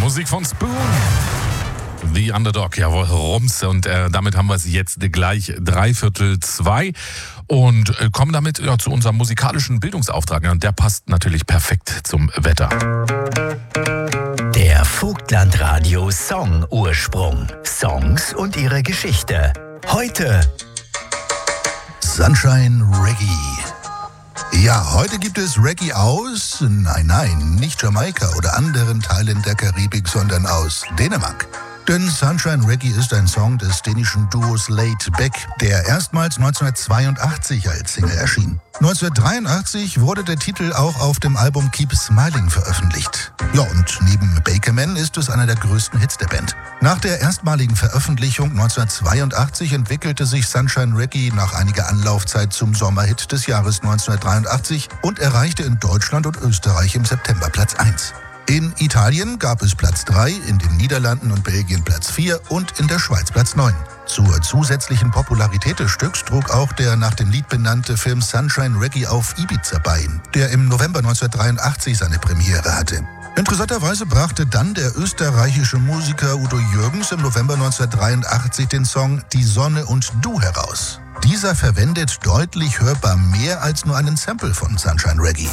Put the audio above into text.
Musik von Spoon. The Underdog, jawohl, Rums. Und damit haben wir es jetzt gleich 3:45 und kommen damit zu unserem musikalischen Bildungsauftrag. Und der passt natürlich perfekt zum Wetter. Der Vogtlandradio Song Ursprung. Songs und ihre Geschichte. Heute Sunshine Reggae. Ja, heute gibt es Reggae aus, nein, nicht Jamaika oder anderen Teilen der Karibik, sondern aus Dänemark. Denn Sunshine Reggae ist ein Song des dänischen Duos Laid Back, der erstmals 1982 als Single erschien. 1983 wurde der Titel auch auf dem Album Keep Smiling veröffentlicht. Ja, und neben Bakerman ist es einer der größten Hits der Band. Nach der erstmaligen Veröffentlichung 1982 entwickelte sich Sunshine Reggae nach einiger Anlaufzeit zum Sommerhit des Jahres 1983 und erreichte in Deutschland und Österreich im September Platz 1. In Italien gab es Platz 3, in den Niederlanden und Belgien Platz 4 und in der Schweiz Platz 9. Zur zusätzlichen Popularität des Stücks trug auch der nach dem Lied benannte Film Sunshine Reggae auf Ibiza bei, der im November 1983 seine Premiere hatte. Interessanterweise brachte dann der österreichische Musiker Udo Jürgens im November 1983 den Song Die Sonne und Du heraus. Dieser verwendet deutlich hörbar mehr als nur einen Sample von Sunshine Reggae.